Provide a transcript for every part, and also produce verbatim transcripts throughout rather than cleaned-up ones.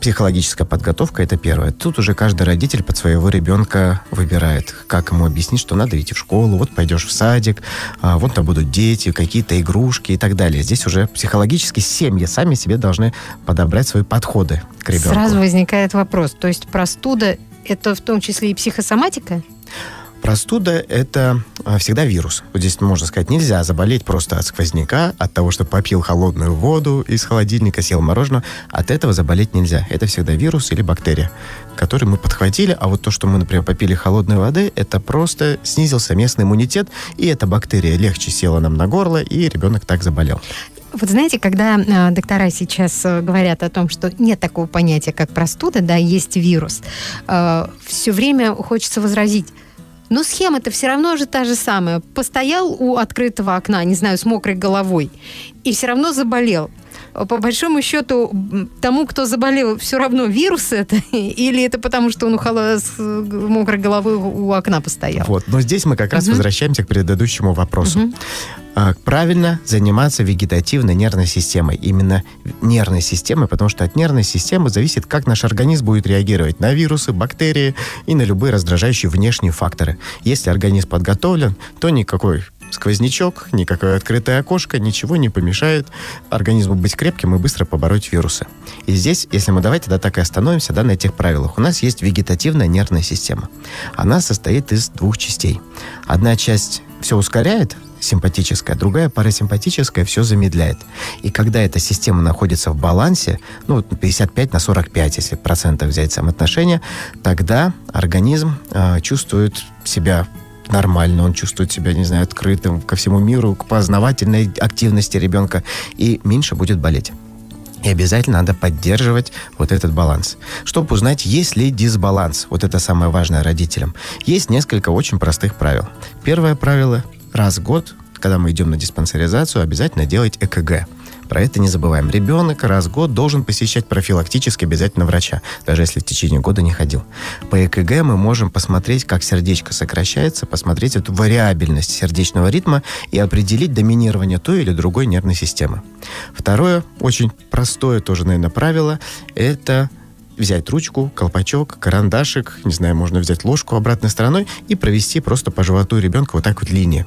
Психологическая подготовка – это первое. Тут уже каждый родитель под своего ребенка выбирает, как ему объяснить, что надо идти в школу, вот пойдешь в садик, а, вот там будут дети, какие-то игрушки и так далее. Здесь уже психологически семьи сами себе должны подобрать свои подходы к ребенку. Сразу возникает вопрос. То есть простуда – это в том числе и психосоматика? Простуда – это всегда вирус. Вот здесь, можно сказать, нельзя заболеть просто от сквозняка, от того, что попил холодную воду из холодильника, съел мороженое. От этого заболеть нельзя. Это всегда вирус или бактерия, который мы подхватили. А вот то, что мы, например, попили холодной воды, это просто снизился местный иммунитет, и эта бактерия легче села нам на горло, и ребенок так заболел. Вот знаете, когда э, доктора сейчас э, говорят о том, что нет такого понятия, как простуда, да, есть вирус, э, все время хочется возразить: но схема-то все равно же та же самая. Постоял у открытого окна, не знаю, с мокрой головой, и все равно заболел. По большому счету, тому, кто заболел, все равно вирус это? Или это потому, что он у холо... с мокрой головой у окна постоял? Вот. Но здесь мы как раз uh-huh. возвращаемся к предыдущему вопросу. Uh-huh. А, правильно заниматься вегетативной нервной системой. Именно нервной системой, потому что от нервной системы зависит, как наш организм будет реагировать на вирусы, бактерии и на любые раздражающие внешние факторы. Если организм подготовлен, то никакой сквознячок, никакое открытое окошко, ничего не помешает организму быть крепким и быстро побороть вирусы. И здесь, если мы давайте да, так и остановимся да, на этих правилах. У нас есть вегетативная нервная система. Она состоит из двух частей. Одна часть все ускоряет, симпатическая, другая парасимпатическая все замедляет. И когда эта система находится в балансе, ну, пятьдесят пять на сорок пять, если процентов взять самоотношение, тогда организм э, чувствует себя нормально, он чувствует себя, не знаю, открытым ко всему миру, к познавательной активности ребенка, и меньше будет болеть. И обязательно надо поддерживать вот этот баланс. Чтобы узнать, есть ли дисбаланс, вот это самое важное родителям, есть несколько очень простых правил. Первое правило: раз в год, когда мы идем на диспансеризацию, обязательно делать э ка гэ. Про это не забываем. Ребенок раз в год должен посещать профилактически обязательно врача, даже если в течение года не ходил. По э ка гэ мы можем посмотреть, как сердечко сокращается, посмотреть эту вариабельность сердечного ритма и определить доминирование той или другой нервной системы. Второе, очень простое тоже, наверное, правило, это взять ручку, колпачок, карандашик, не знаю, можно взять ложку обратной стороной и провести просто по животу ребенка вот так вот линии.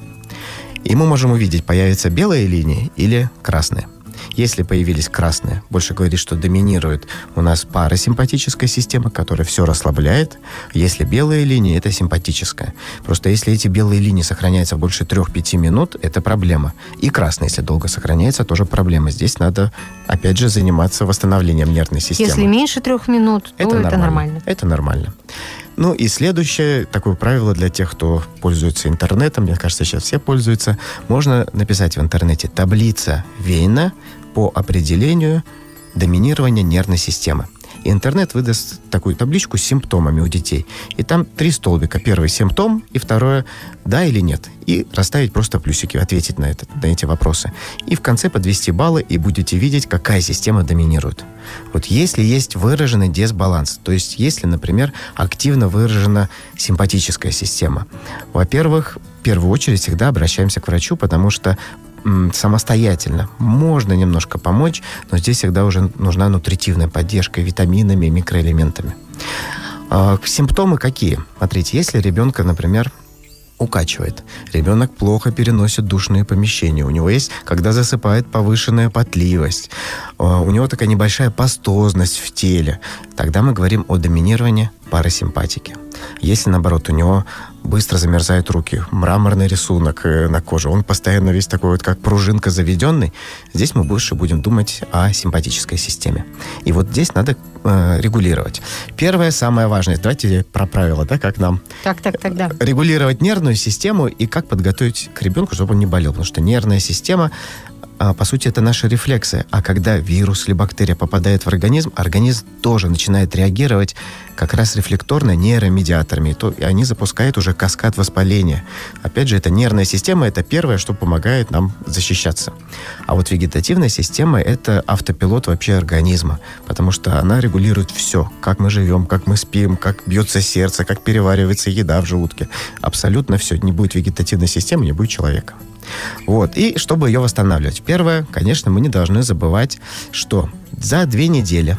И мы можем увидеть, появятся белые линии или красные. Если появились красные, больше говорит, что доминирует у нас парасимпатическая система, которая все расслабляет. Если белые линии, это симпатическая. Просто если эти белые линии сохраняются больше трех-пяти минут, это проблема. И красные, если долго сохраняется, тоже проблема. Здесь надо, опять же, заниматься восстановлением нервной системы. Если меньше трех минут, то это, это нормально. нормально. Это нормально. Ну и следующее такое правило для тех, кто пользуется интернетом, мне кажется, сейчас все пользуются, можно написать в интернете: таблица Вейна по определению доминирования нервной системы. И интернет выдаст такую табличку с симптомами у детей. И там три столбика. Первый — симптом, и второе — да или нет. И расставить просто плюсики, ответить на, это, на эти вопросы. И в конце подвести баллы, и будете видеть, какая система доминирует. Вот если есть выраженный дисбаланс, то есть если, например, активно выражена симпатическая система, во-первых, в первую очередь всегда обращаемся к врачу, потому что самостоятельно можно немножко помочь, но здесь всегда уже нужна нутритивная поддержка витаминами, микроэлементами. А, симптомы какие? Смотрите, если ребенка, например, укачивает, ребенок плохо переносит душные помещения, у него есть, когда засыпает, повышенная потливость, у него такая небольшая пастозность в теле, тогда мы говорим о доминировании парасимпатики. Если, наоборот, у него быстро замерзают руки, мраморный рисунок на коже, он постоянно весь такой вот, как пружинка заведенный, здесь мы больше будем думать о симпатической системе. И вот здесь надо э, регулировать. Первое, самое важное, давайте про правила, да, как нам так, так, так, да. регулировать нервную систему и как подготовить к ребенку, чтобы он не болел. Потому что нервная система, по сути, это наши рефлексы. А когда вирус или бактерия попадает в организм, организм тоже начинает реагировать как раз рефлекторно нейромедиаторами. И, то, и они запускают уже каскад воспаления. Опять же, это нервная система, это первое, что помогает нам защищаться. А вот вегетативная система — это автопилот вообще организма, потому что она регулирует все. Как мы живем, как мы спим, как бьется сердце, как переваривается еда в желудке. Абсолютно все. Не будет вегетативной системы, не будет человека. Вот. И чтобы ее восстанавливать, первое, конечно, мы не должны забывать, что за две недели